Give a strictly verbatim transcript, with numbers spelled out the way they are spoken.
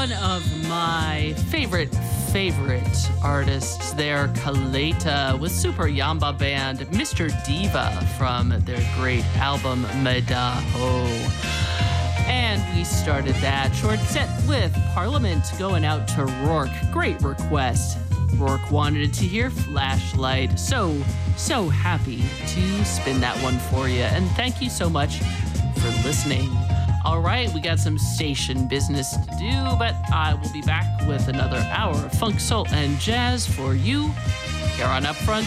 one of my favorite, favorite artists there, Kaleta, with Super Yamba Band, Mister Diva, from their great album, Madaho. And we started that short set with Parliament, going out to Rourke. Great request. Rourke wanted to hear Flashlight. So, so happy to spin that one for you. And thank you so much for listening. All right, we got some station business to do, but I will be back with another hour of funk, soul, and jazz for you here on Upfront